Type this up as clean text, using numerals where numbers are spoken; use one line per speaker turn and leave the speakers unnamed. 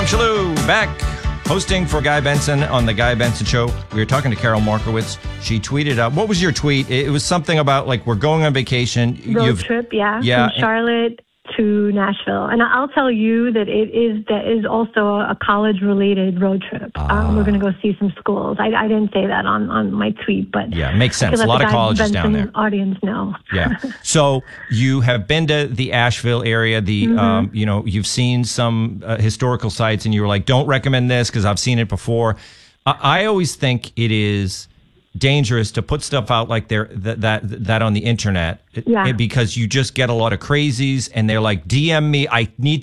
Tom Shalhoub back hosting for Guy Benson on The Guy Benson Show. We were talking to Carol Markowitz. She tweeted out, what was your tweet? It was something about like, we're going on vacation.
Road trip, yeah. From Charlotte to Nashville. And I'll tell you that that is also a college-related road trip. We're going to go see some schools. I didn't say that on my tweet, but...
Yeah, makes sense. A lot of colleges down there.
Audience know.
Yeah. So you have been to the Asheville area. You've seen some historical sites, and you were like, don't recommend this because I've seen it before. I always think it is dangerous to put stuff out like that on the internet, because you just get a lot of crazies, and they're like, DM me, I need